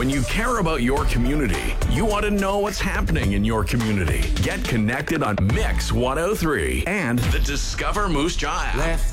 When you care about your community, you want to know what's happening in your community. Get connected on Mix 103 and the Discover Moose Jaw app. Left